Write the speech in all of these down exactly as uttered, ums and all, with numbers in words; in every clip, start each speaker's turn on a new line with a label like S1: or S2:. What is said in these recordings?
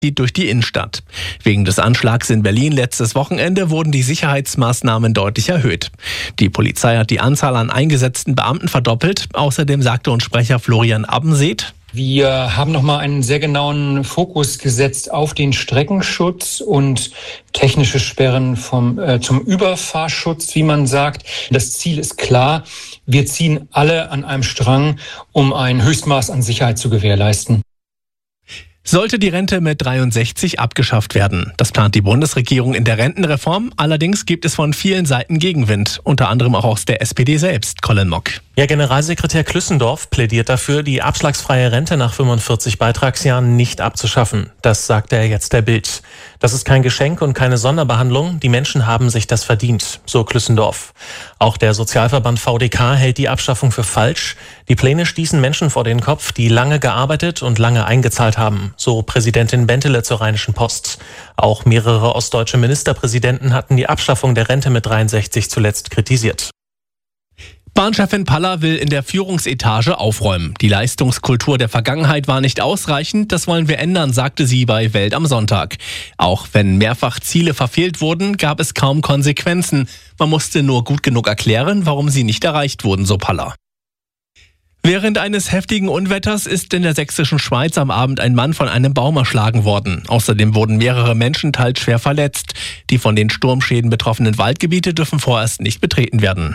S1: durch die Innenstadt. Wegen des Anschlags in Berlin letztes Wochenende wurden die Sicherheitsmaßnahmen deutlich erhöht. Die Polizei hat die Anzahl an eingesetzten Beamten verdoppelt. Außerdem sagte uns Sprecher Florian Abbenseet:
S2: Wir haben nochmal einen sehr genauen Fokus gesetzt auf den Streckenschutz und technische Sperren vom, äh, zum Überfahrschutz, wie man sagt. Das Ziel ist klar. Wir ziehen alle an einem Strang, um ein Höchstmaß an Sicherheit zu gewährleisten.
S1: Sollte die Rente mit dreiundsechzig abgeschafft werden. Das plant die Bundesregierung in der Rentenreform. Allerdings gibt es von vielen Seiten Gegenwind, unter anderem auch aus der S P D selbst. Colin Mock.
S3: Ja, Generalsekretär Klüssendorf plädiert dafür, die abschlagsfreie Rente nach fünfundvierzig Beitragsjahren nicht abzuschaffen. Das sagt er jetzt der Bild. Das ist kein Geschenk und keine Sonderbehandlung. Die Menschen haben sich das verdient, so Klüssendorf. Auch der Sozialverband V D K hält die Abschaffung für falsch. Die Pläne stießen Menschen vor den Kopf, die lange gearbeitet und lange eingezahlt haben, so Präsidentin Bentele zur Rheinischen Post. Auch mehrere ostdeutsche Ministerpräsidenten hatten die Abschaffung der Rente mit dreiundsechzig zuletzt kritisiert.
S1: Bahnchefin Paller will in der Führungsetage aufräumen. Die Leistungskultur der Vergangenheit war nicht ausreichend, das wollen wir ändern, sagte sie bei Welt am Sonntag. Auch wenn mehrfach Ziele verfehlt wurden, gab es kaum Konsequenzen. Man musste nur gut genug erklären, warum sie nicht erreicht wurden, so Paller. Während eines heftigen Unwetters ist in der sächsischen Schweiz am Abend ein Mann von einem Baum erschlagen worden. Außerdem wurden mehrere Menschen teils schwer verletzt. Die von den Sturmschäden betroffenen Waldgebiete dürfen vorerst nicht betreten werden.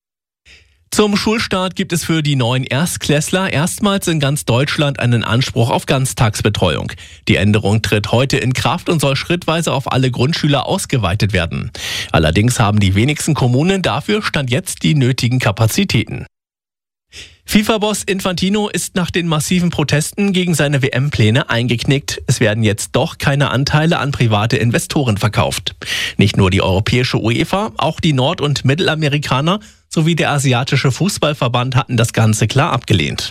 S1: Zum Schulstart gibt es für die neuen Erstklässler erstmals in ganz Deutschland einen Anspruch auf Ganztagsbetreuung. Die Änderung tritt heute in Kraft und soll schrittweise auf alle Grundschüler ausgeweitet werden. Allerdings haben die wenigsten Kommunen dafür Stand jetzt die nötigen Kapazitäten. FIFA-Boss Infantino ist nach den massiven Protesten gegen seine W M-Pläne eingeknickt. Es werden jetzt doch keine Anteile an private Investoren verkauft. Nicht nur die europäische UEFA, auch die Nord- und Mittelamerikaner sowie der asiatische Fußballverband hatten das Ganze klar abgelehnt.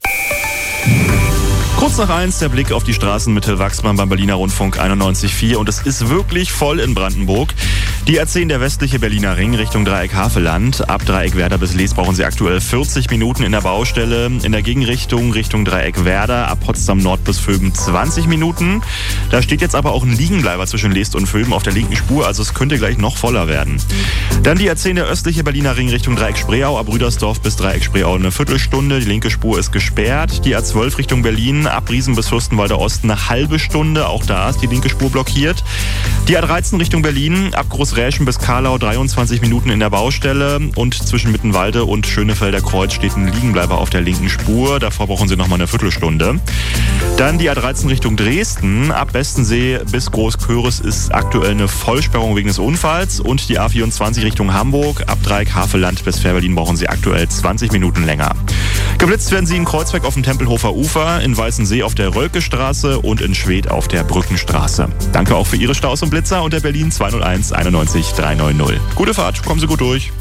S4: Kurz nach eins der Blick auf die Straßen mit Till Wachsmann beim Berliner Rundfunk einundneunzig Komma vier und es ist wirklich voll in Brandenburg. Die A zehn, der westliche Berliner Ring Richtung Dreieck Havelland. Ab Dreieck Werder bis Lees brauchen Sie aktuell vierzig Minuten in der Baustelle. In der Gegenrichtung Richtung Dreieck Werder ab Potsdam Nord bis Vöben zwanzig Minuten. Da steht jetzt aber auch ein Liegenbleiber zwischen Leest und Vöben auf der linken Spur, also es könnte gleich noch voller werden. Dann die A zehn, der östliche Berliner Ring Richtung Dreieck Spreeau ab Rüdersdorf bis Dreieck Spreeau eine Viertelstunde. Die linke Spur ist gesperrt. Die A zwölf Richtung Berlin ab Riesen bis Fürstenwalder Osten eine halbe Stunde. Auch da ist die linke Spur blockiert. Die A dreizehn Richtung Berlin ab Großräschen bis Karlau dreiundzwanzig Minuten in der Baustelle. Und zwischen Mittenwalde und Schönefelder Kreuz steht ein Liegenbleiber auf der linken Spur. Davor brauchen Sie noch mal eine Viertelstunde. Dann die A dreizehn Richtung Dresden. Ab Bestensee bis Großköris ist aktuell eine Vollsperrung wegen des Unfalls. Und die A vierundzwanzig Richtung Hamburg. Ab Dreieck Havelland bis Fährberlin brauchen Sie aktuell zwanzig Minuten länger. Geblitzt werden Sie in Kreuzberg auf dem Tempelhofer Ufer, in Weißensee auf der Rölkestraße und in Schwedt auf der Brückenstraße. Danke auch für Ihre Staus und Blitzer unter Berlin zwei null eins einundneunzig dreihundertneunzig. Gute Fahrt, kommen Sie gut durch.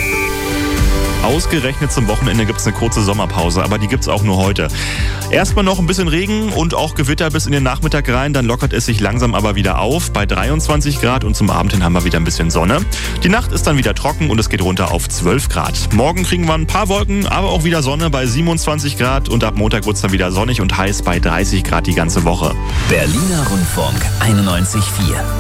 S4: Ausgerechnet zum Wochenende gibt es eine kurze Sommerpause, aber die gibt es auch nur heute. Erstmal noch ein bisschen Regen und auch Gewitter bis in den Nachmittag rein, dann lockert es sich langsam aber wieder auf bei dreiundzwanzig Grad und zum Abend hin haben wir wieder ein bisschen Sonne. Die Nacht ist dann wieder trocken und es geht runter auf zwölf Grad. Morgen kriegen wir ein paar Wolken, aber auch wieder Sonne bei siebenundzwanzig Grad und ab Montag wird es dann wieder sonnig und heiß bei dreißig Grad die ganze Woche.
S5: Berliner Rundfunk einundneunzig Komma vier